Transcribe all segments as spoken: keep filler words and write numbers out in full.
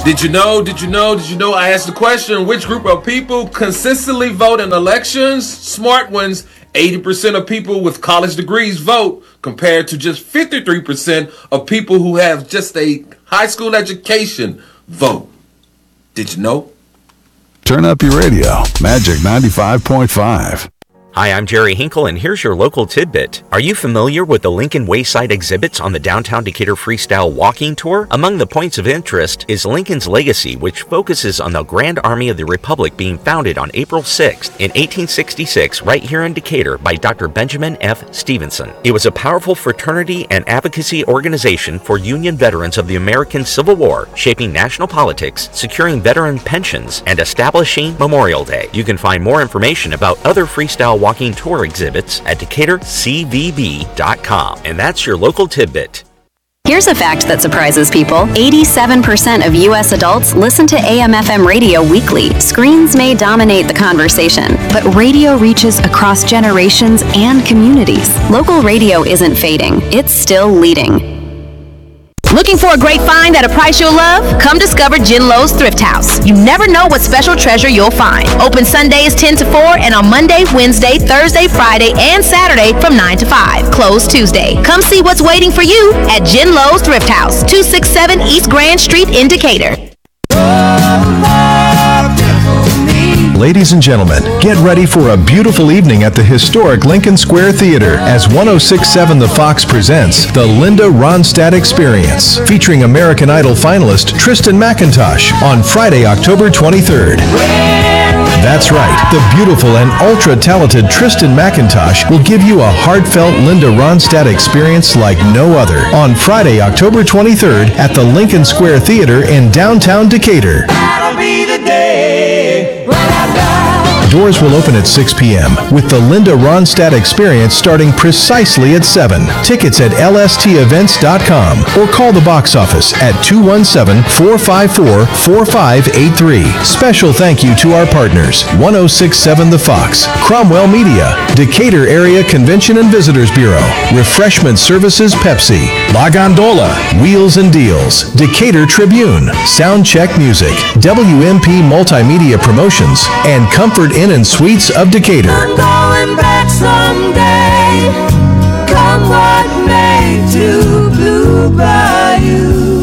Did you know, did you know, did you know I asked the question, which group of people consistently vote in elections? Smart ones. eighty percent of people with college degrees vote compared to just fifty-three percent of people who have just a high school education vote. Did you know? Turn up your radio. Magic ninety-five point five. Hi, I'm Jerry Hinkle, and here's your local tidbit. Are you familiar with the Lincoln Wayside exhibits on the Downtown Decatur Freestyle Walking Tour? Among the points of interest is Lincoln's legacy, which focuses on the Grand Army of the Republic being founded on April sixth in eighteen sixty-six right here in Decatur by Doctor Benjamin F. Stevenson. It was a powerful fraternity and advocacy organization for Union veterans of the American Civil War, shaping national politics, securing veteran pensions, and establishing Memorial Day. You can find more information about other freestyle walking tour exhibits at Decatur C V B dot com. And that's your local tidbit. Here's a fact that surprises people. eighty-seven percent of U S adults listen to A M F M radio weekly. Screens may dominate the conversation, but radio reaches across generations and communities. Local radio isn't fading. It's still leading. Looking for a great find at a price you'll love? Come discover Jen Lowe's Thrift House. You never know what special treasure you'll find. Open Sundays ten to four and on Monday, Wednesday, Thursday, Friday, and Saturday from nine to five. Closed Tuesday. Come see what's waiting for you at Jen Lowe's Thrift House, two sixty-seven East Grand Street in Decatur. Ladies and gentlemen, get ready for a beautiful evening at the historic Lincoln Square Theater as one oh six point seven The Fox presents the Linda Ronstadt Experience, featuring American Idol finalist Tristan McIntosh on Friday, October twenty-third. That's right, the beautiful and ultra-talented Tristan McIntosh will give you a heartfelt Linda Ronstadt experience like no other on Friday, October twenty-third at the Lincoln Square Theater in downtown Decatur. That'll be the day when I die. Doors will open at six p.m. with the Linda Ronstadt Experience starting precisely at seven. Tickets at L S T events dot com or call the box office at two one seven, four five four, four five eight three. Special thank you to our partners, one oh six point seven The Fox, Cromwell Media, Decatur Area Convention and Visitors Bureau, Refreshment Services Pepsi, La Gondola, Wheels and Deals, Decatur Tribune, Soundcheck Music, W M P Multimedia Promotions, and Comfort Inn and Suites of Decatur. I'm going back someday, come what may, to Blue Bayou.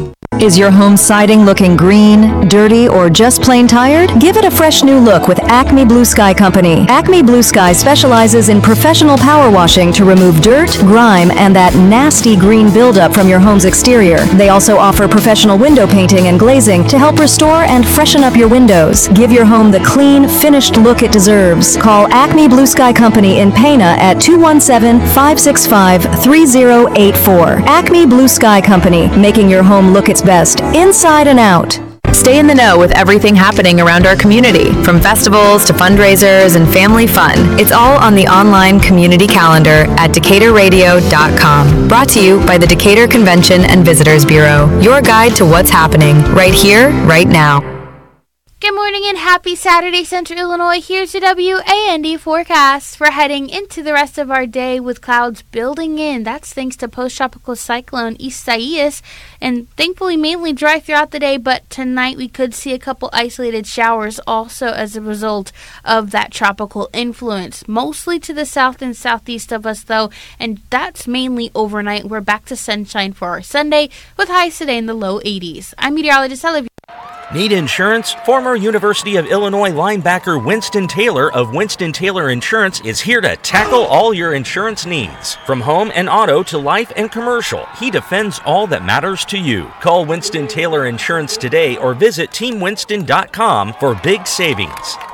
Is your home siding looking green, dirty, or just plain tired? Give it a fresh new look with Acme Blue Sky Company. Acme Blue Sky specializes in professional power washing to remove dirt, grime, and that nasty green buildup from your home's exterior. They also offer professional window painting and glazing to help restore and freshen up your windows. Give your home the clean, finished look it deserves. Call Acme Blue Sky Company in Pana at two one seven, five six five, three oh eight four. Acme Blue Sky Company, making your home look its best, inside and out. Stay in the know with everything happening around our community, from festivals to fundraisers and family fun. It's all on the online community calendar at Decatur radio dot com. Brought to you by the Decatur Convention and Visitors Bureau. Your guide to what's happening right here, right now. Good morning and happy Saturday, Central Illinois. Here's the W A N D forecast. We're heading into the rest of our day with clouds building in. That's thanks to post-tropical cyclone Isaias, and thankfully mainly dry throughout the day, but tonight we could see a couple isolated showers also as a result of that tropical influence. Mostly to the south and southeast of us, though, and that's mainly overnight. We're back to sunshine for our Sunday with highs today in the low eighties. I'm meteorologist Olivia. Need insurance? Former University of Illinois linebacker Winston Taylor of Winston Taylor Insurance is here to tackle all your insurance needs. From home and auto to life and commercial, he defends all that matters to you. Call Winston Taylor Insurance today or visit team winston dot com for big savings.